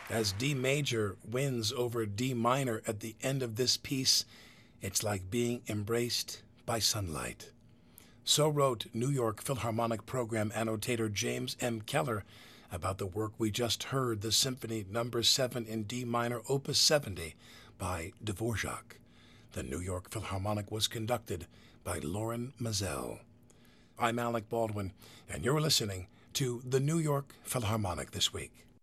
As D major wins over D minor at the end of this piece, it's like being embraced by sunlight. So wrote New York Philharmonic Program annotator James M. Keller about the work we just heard, the Symphony No. 7 in D minor, Opus 70, by Dvorak. The New York Philharmonic was conducted by Loren Maazel. I'm Alec Baldwin, and you're listening to the New York Philharmonic This Week.